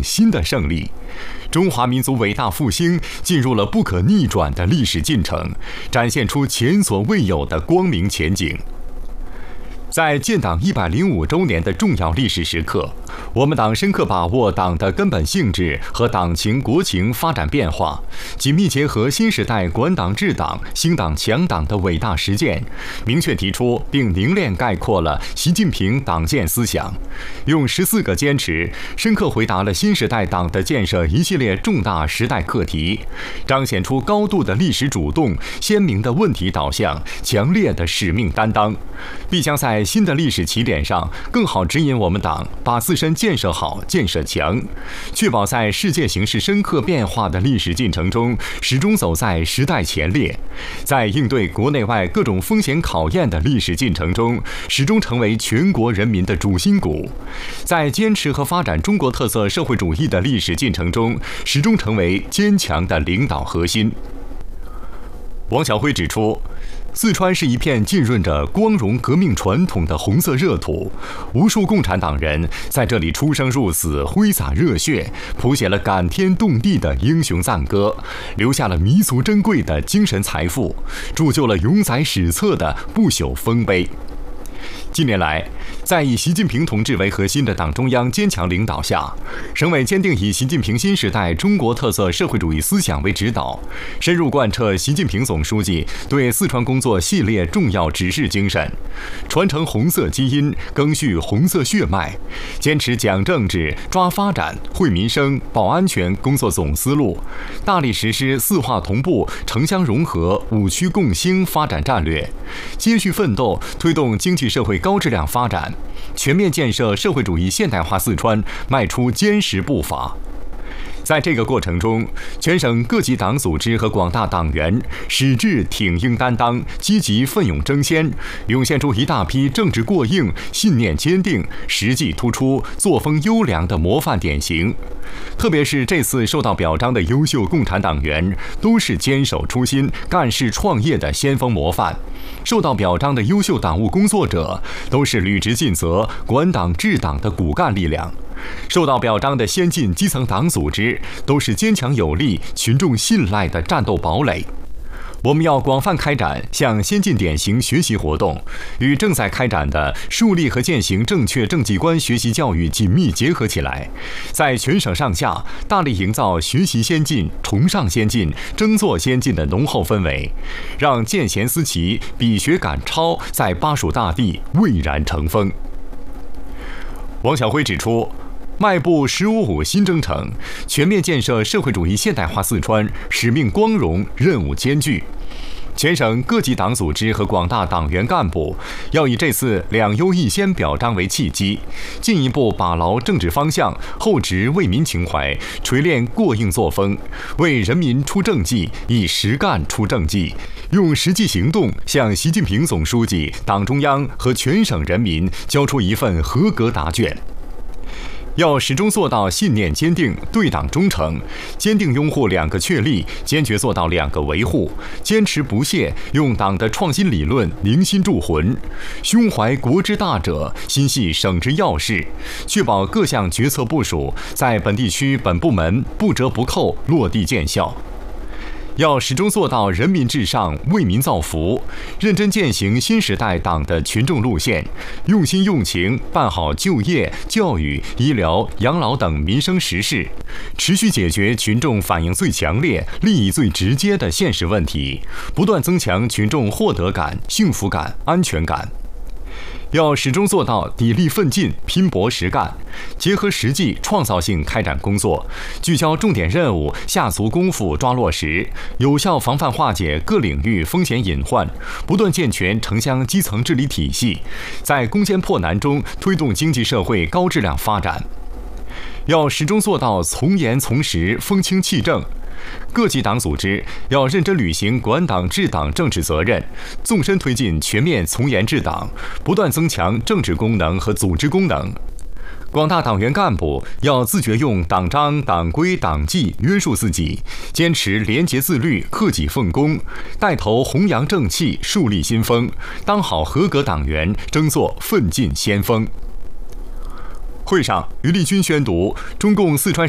场新的胜利。中华民族伟大复兴进入了不可逆转的历史进程，展现出前所未有的光明前景。在建党105周年的重要历史时刻，我们党深刻把握党的根本性质和党情国情发展变化，紧密结合新时代管党治党、兴党强党的伟大实践，明确提出并凝练概括了习近平党建思想，用14个坚持深刻回答了新时代党的建设一系列重大时代课题，彰显出高度的历史主动、鲜明的问题导向、强烈的使命担当，必将在新的历史起点上更好指引我们党把自身建设好、建设强，确保在世界形势深刻变化的历史进程中始终走在时代前列，在应对国内外各种风险考验的历史进程中始终成为全国人民的主心骨，在坚持和发展中国特色社会主义的历史进程中始终成为坚强的领导核心。王晓辉指出，四川是一片浸润着光荣革命传统的红色热土，无数共产党人在这里出生入死，挥洒热血，谱写了感天动地的英雄赞歌，留下了弥足珍贵的精神财富，铸就了永载史册的不朽丰碑。近年来，在以习近平同志为核心的党中央坚强领导下，省委坚定以习近平新时代中国特色社会主义思想为指导，深入贯彻习近平总书记对四川工作系列重要指示精神，传承红色基因，赓续红色血脉，坚持讲政治、抓发展、惠民生、保安全工作总思路，大力实施四化同步、城乡融合、五区共兴发展战略，接续奋斗推动经济社会高质量发展，全面建设社会主义现代化四川迈出坚实步伐。在这个过程中，全省各级党组织和广大党员矢志挺膺担当，积极奋勇争先，涌现出一大批政治过硬、信念坚定、实际突出、作风优良的模范典型。特别是这次受到表彰的优秀共产党员，都是坚守初心、干事创业的先锋模范；受到表彰的优秀党务工作者，都是履职尽责、管党治党的骨干力量；受到表彰的先进基层党组织，都是坚强有力、群众信赖的战斗堡垒。我们要广泛开展向先进典型学习活动，与正在开展的树立和践行正确政绩观学习教育紧密结合起来，在全省上下大力营造学习先进、崇尚先进、争做先进的浓厚氛围，让见贤思齐、比学赶超在巴蜀大地蔚然成风。王晓辉指出，迈步“15+5”新征程，全面建设社会主义现代化四川，使命光荣，任务艰巨。全省各级党组织和广大党员干部要以这次2优1先表彰为契机，进一步把牢政治方向，厚植为民情怀，锤炼过硬作风，为人民出政绩，以实干出政绩，用实际行动向习近平总书记、党中央和全省人民交出一份合格答卷。要始终做到信念坚定、对党忠诚，坚定拥护2个确立，坚决做到2个维护，坚持不懈用党的创新理论凝心铸魂，胸怀国之大者，心系省之要事，确保各项决策部署在本地区本部门不折不扣落地见效。要始终做到人民至上、为民造福，认真践行新时代党的群众路线，用心用情办好就业、教育、医疗、养老等民生实事，持续解决群众反映最强烈、利益最直接的现实问题，不断增强群众获得感、幸福感、安全感。要始终做到砥砺奋进、拼搏实干，结合实际创造性开展工作，聚焦重点任务，下足功夫抓落实，有效防范化解各领域风险隐患，不断健全城乡基层治理体系，在攻坚破难中推动经济社会高质量发展。要始终做到从严从实、风清气正。各级党组织要认真履行管党治党政治责任，纵深推进全面从严治党，不断增强政治功能和组织功能。广大党员干部要自觉用党章、党规、党纪约束自己，坚持廉洁自律、克己奉公，带头弘扬正气、树立新风，当好合格党员，争做奋进先锋。会上，于立军宣读中共四川